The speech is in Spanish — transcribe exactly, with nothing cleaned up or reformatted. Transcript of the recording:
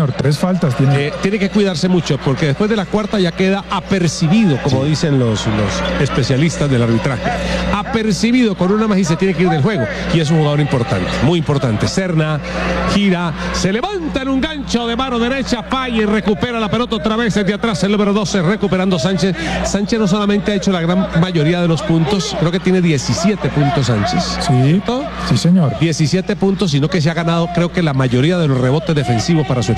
señor, tres faltas tiene. Eh, tiene que cuidarse mucho, porque después de la cuarta ya queda apercibido, como sí. dicen los, los especialistas del arbitraje. Apercibido con una más y se tiene que ir del juego. Y es un jugador importante, muy importante. Serna gira, se levanta en un gancho de mano derecha, falla y recupera la pelota otra vez desde atrás, el número doce, recuperando Sánchez. Sánchez no solamente ha hecho la gran mayoría de los puntos, creo que tiene diecisiete puntos Sánchez. Sí, ¿no? Sí, señor. diecisiete puntos, sino que se ha ganado, creo que la mayoría de los rebotes defensivos para su equipo.